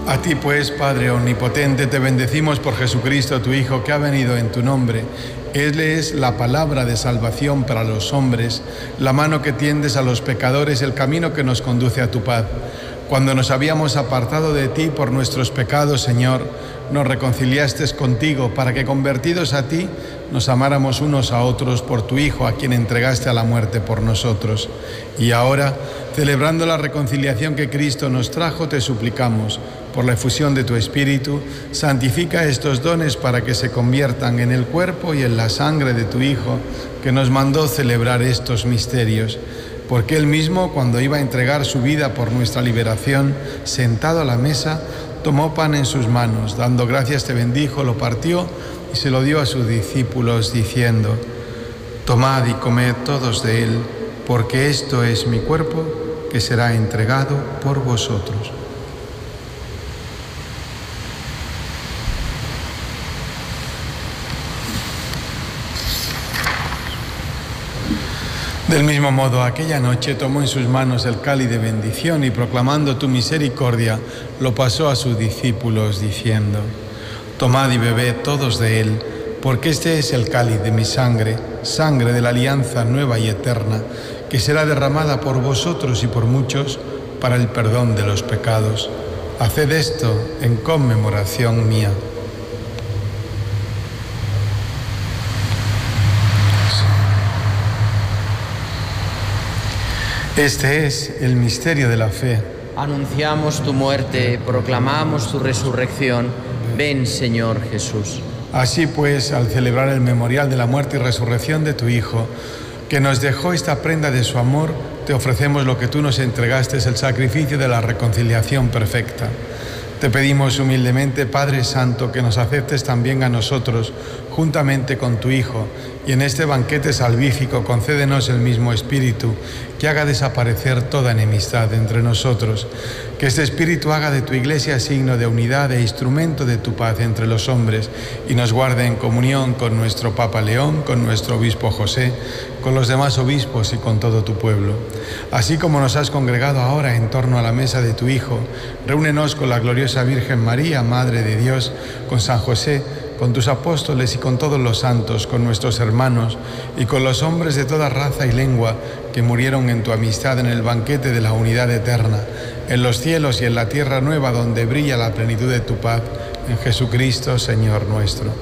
A ti pues, Padre omnipotente, te bendecimos por Jesucristo, tu Hijo, que ha venido en tu nombre. Él es la palabra de salvación para los hombres, la mano que tiendes a los pecadores, el camino que nos conduce a tu paz. Cuando nos habíamos apartado de ti por nuestros pecados, Señor, nos reconciliaste contigo para que, convertidos a ti, nos amáramos unos a otros por tu Hijo, a quien entregaste a la muerte por nosotros. Y ahora, celebrando la reconciliación que Cristo nos trajo, te suplicamos, por la efusión de tu Espíritu, santifica estos dones para que se conviertan en el cuerpo y en la sangre de tu Hijo, que nos mandó celebrar estos misterios. Porque Él mismo, cuando iba a entregar su vida por nuestra liberación, sentado a la mesa, tomó pan en sus manos, dando gracias te bendijo, lo partió y se lo dio a sus discípulos, diciendo: tomad y comed todos de él, porque esto es mi cuerpo, que será entregado por vosotros. Del mismo modo, aquella noche tomó en sus manos el cáliz de bendición y, proclamando tu misericordia, lo pasó a sus discípulos, diciendo: tomad y bebed todos de él, porque este es el cáliz de mi sangre, sangre de la alianza nueva y eterna, que será derramada por vosotros y por muchos para el perdón de los pecados. Haced esto en conmemoración mía. Este es el misterio de la fe. Anunciamos tu muerte, proclamamos tu resurrección. Ven, Señor Jesús. Así pues, al celebrar el memorial de la muerte y resurrección de tu Hijo, que nos dejó esta prenda de su amor, te ofrecemos lo que tú nos entregaste, el sacrificio de la reconciliación perfecta. Te pedimos humildemente, Padre Santo, que nos aceptes también a nosotros, juntamente con tu Hijo, y en este banquete salvífico concédenos el mismo Espíritu, que haga desaparecer toda enemistad entre nosotros. Que este Espíritu haga de tu Iglesia signo de unidad e instrumento de tu paz entre los hombres, y nos guarde en comunión con nuestro Papa León, con nuestro Obispo José, con los demás obispos y con todo tu pueblo. Así como nos has congregado ahora en torno a la mesa de tu Hijo, reúnenos con la gloriosa Virgen María, Madre de Dios, con San José, con tus apóstoles y con todos los santos, con nuestros hermanos y con los hombres de toda raza y lengua que murieron en tu amistad en el banquete de la unidad eterna, en los cielos y en la tierra nueva donde brilla la plenitud de tu paz, en Jesucristo, Señor nuestro.